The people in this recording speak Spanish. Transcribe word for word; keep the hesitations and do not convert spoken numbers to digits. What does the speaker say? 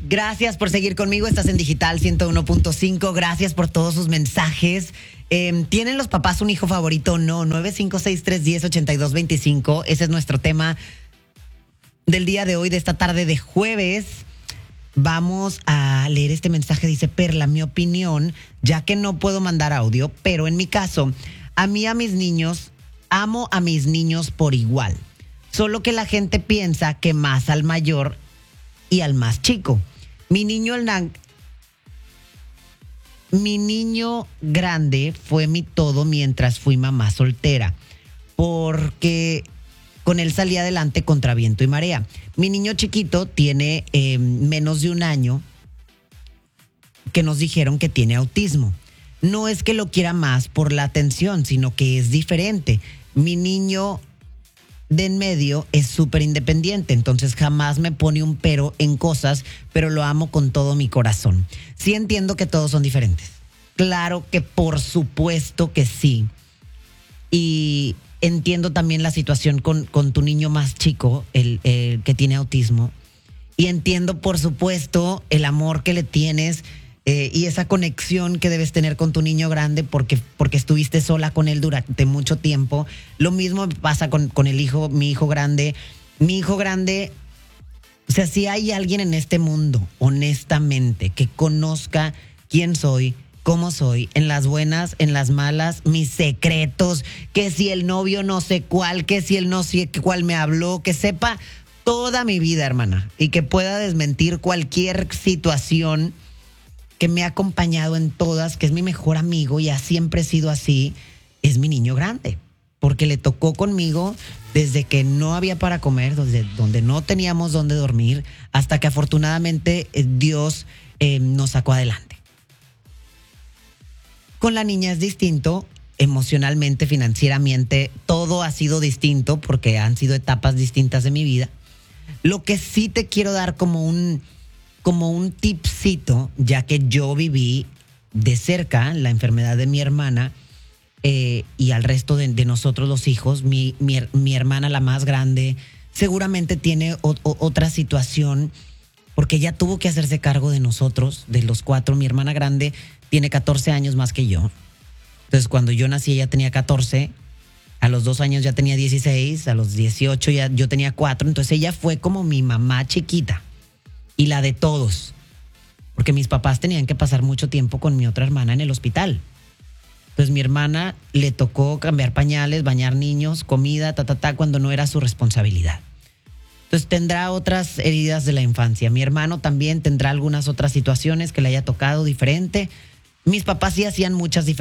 Gracias por seguir conmigo. Estás en Digital ciento uno punto cinco. Gracias por todos sus mensajes. Eh, ¿Tienen los papás un hijo favorito o no? nueve cinco seis tres uno cero ocho dos dos cinco. Ese es nuestro tema del día de hoy, de esta tarde de jueves. Vamos a leer este mensaje. Dice Perla, mi opinión, ya que no puedo mandar audio, pero en mi caso, a mí, a mis niños, amo a mis niños por igual. Solo que la gente piensa que más al mayor y al más chico. Mi niño, el na- mi niño grande fue mi todo mientras fui mamá soltera, porque con él salí adelante contra viento y marea. Mi niño chiquito tiene eh, menos de un año que nos dijeron que tiene autismo. No es que lo quiera más por la atención, sino que es diferente. Mi niño de en medio es súper independiente, entonces jamás me pone un pero en cosas, pero lo amo con todo mi corazón. Sí entiendo que todos son diferentes. Claro que por supuesto que sí. Y entiendo también la situación con, con tu niño más chico, el, el que tiene autismo. Y entiendo, por supuesto, el amor que le tienes eh, y esa conexión que debes tener con tu niño grande porque, porque estuviste sola con él durante mucho tiempo. Lo mismo pasa con, con el hijo, mi hijo grande. Mi hijo grande, o sea, si hay alguien en este mundo, honestamente, que conozca quién soy, cómo soy, en las buenas, en las malas, mis secretos, que si el novio no sé cuál, que si el no sé cuál me habló, que sepa toda mi vida, hermana, y que pueda desmentir cualquier situación, que me ha acompañado en todas, que es mi mejor amigo y ha siempre sido así, es mi niño grande, porque le tocó conmigo desde que no había para comer, desde donde no teníamos dónde dormir, hasta que afortunadamente eh, Dios eh, nos sacó adelante. Con la niña es distinto, emocionalmente, financieramente, todo ha sido distinto porque han sido etapas distintas de mi vida. Lo que sí te quiero dar como un, como un tipcito, ya que yo viví de cerca la enfermedad de mi hermana eh, y al resto de, de nosotros los hijos, mi, mi, mi hermana, la más grande, seguramente tiene o, o, otra situación porque ella tuvo que hacerse cargo de nosotros, de los cuatro. Mi hermana grande tiene catorce años más que yo. Entonces, cuando yo nací, ella tenía catorce. A los dos años ya tenía dieciséis. A los dieciocho ya yo tenía cuatro. Entonces, ella fue como mi mamá chiquita. Y la de todos. Porque mis papás tenían que pasar mucho tiempo con mi otra hermana en el hospital. Entonces, mi hermana le tocó cambiar pañales, bañar niños, comida, ta, ta, ta, cuando no era su responsabilidad. Entonces tendrá otras heridas de la infancia. Mi hermano también tendrá algunas otras situaciones que le haya tocado diferente. Mis papás sí hacían muchas diferencias.